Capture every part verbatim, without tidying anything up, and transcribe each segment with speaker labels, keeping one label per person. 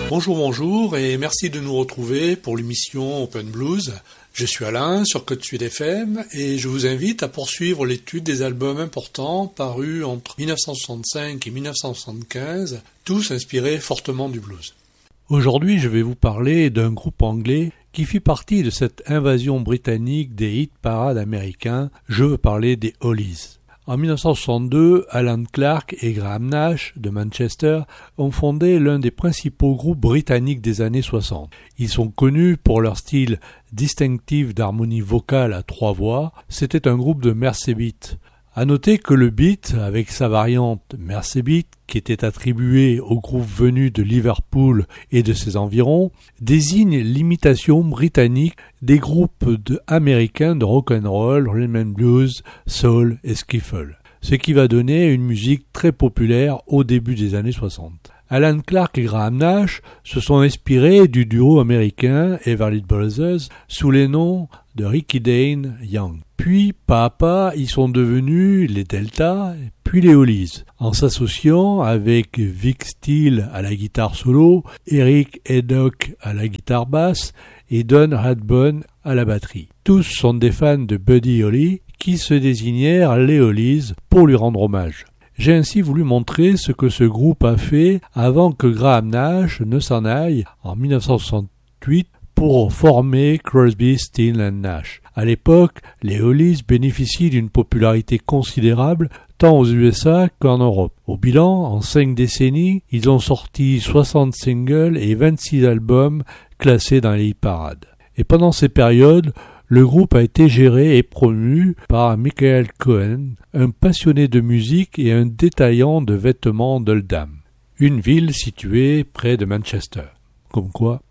Speaker 1: Bonjour, bonjour et merci de nous retrouver pour l'émission Open Blues. Je suis Alain sur Côte Sud F M et je vous invite à poursuivre l'étude des albums importants parus entre dix-neuf cent soixante-cinq et dix-neuf cent soixante-quinze, tous inspirés fortement du blues. Aujourd'hui, je vais vous parler d'un groupe anglais qui fit partie de cette invasion britannique des hit parades américains. Je veux parler des Hollies. En dix-neuf cent soixante-deux, Alan Clark et Graham Nash de Manchester ont fondé l'un des principaux groupes britanniques des années soixante. Ils sont connus pour leur style distinctif d'harmonie vocale à trois voix. C'était un groupe de Merseybeat. À noter que le beat, avec sa variante Merseybeat, qui était attribuée au groupe venu de Liverpool et de ses environs, désigne l'imitation britannique des groupes de américains de rock'n'roll, rhythm and blues, soul et skiffle, ce qui va donner une musique très populaire au début des années soixante. Alan Clark et Graham Nash se sont inspirés du duo américain Everly Brothers sous les noms de Ricky Dane Young. Puis, pas à pas, ils sont devenus les Delta, puis les Hollies, en s'associant avec Vic Steele à la guitare solo, Eric Haydock à la guitare basse et Don Rathbone à la batterie. Tous sont des fans de Buddy Holly qui se désignèrent les Hollies pour lui rendre hommage. J'ai ainsi voulu montrer ce que ce groupe a fait avant que Graham Nash ne s'en aille en dix-neuf cent soixante-huit pour former Crosby, Stills and Nash. À l'époque, les Hollies bénéficient d'une popularité considérable tant aux U S A qu'en Europe. Au bilan, en cinq décennies, ils ont sorti soixante singles et vingt-six albums classés dans les hit parades. Et pendant ces périodes, le groupe a été géré et promu par Michael Cohen, un passionné de musique et un détaillant de vêtements d'Oldham, une ville située près de Manchester. Comme quoi...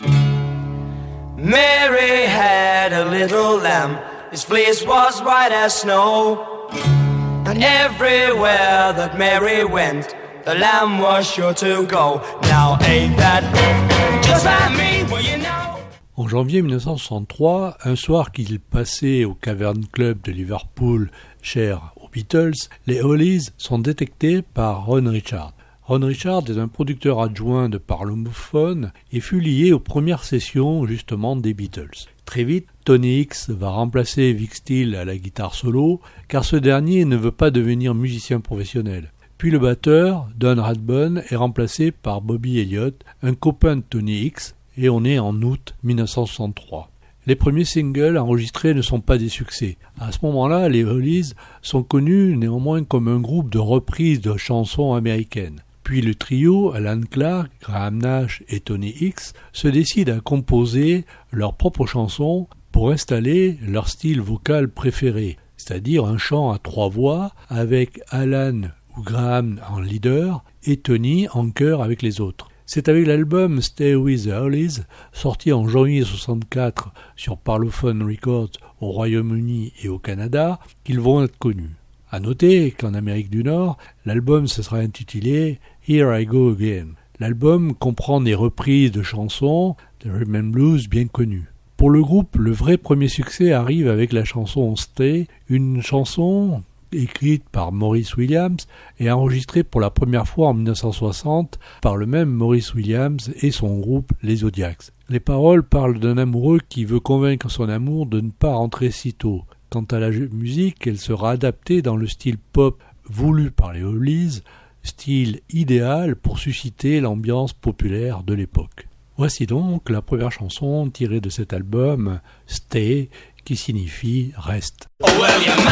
Speaker 2: Mary had a little lamb, his fleece was white as snow, and everywhere that Mary went, the lamb was sure to go. Now ain't that just like me, well you know.
Speaker 1: En janvier dix-neuf cent soixante-trois, un soir qu'ils passaient au Cavern Club de Liverpool, cher aux Beatles, les Hollies sont détectés par Ron Richards. Ron Richards est un producteur adjoint de parlophone et fut lié aux premières sessions justement des Beatles. Très vite, Tony Hicks va remplacer Vic Steele à la guitare solo car ce dernier ne veut pas devenir musicien professionnel. Puis le batteur, Don Rathbone, est remplacé par Bobby Elliott, un copain de Tony Hicks, et on est en août dix-neuf cent soixante-trois. Les premiers singles enregistrés ne sont pas des succès. À ce moment-là, les Hollies sont connus néanmoins comme un groupe de reprises de chansons américaines. Puis le trio, Alan Clark, Graham Nash et Tony Hicks, se décident à composer leurs propres chansons pour installer leur style vocal préféré, c'est-à-dire un chant à trois voix avec Alan ou Graham en leader et Tony en chœur avec les autres. C'est avec l'album Stay With The Hollies, sorti en janvier soixante-quatre sur Parlophone Records au Royaume-Uni et au Canada, qu'ils vont être connus. À noter qu'en Amérique du Nord, l'album se sera intitulé Here I Go Again. L'album comprend des reprises de chansons de rhythm and blues bien connues. Pour le groupe, le vrai premier succès arrive avec la chanson Stay, une chanson écrite par Maurice Williams et enregistrée pour la première fois en dix-neuf cent soixante par le même Maurice Williams et son groupe Les Zodiacs. Les paroles parlent d'un amoureux qui veut convaincre son amour de ne pas rentrer si tôt. Quant à la musique, elle sera adaptée dans le style pop voulu par les Hollies, style idéal pour susciter l'ambiance populaire de l'époque. Voici donc la première chanson tirée de cet album, Stay, qui signifie « Reste ».
Speaker 2: Oh, well,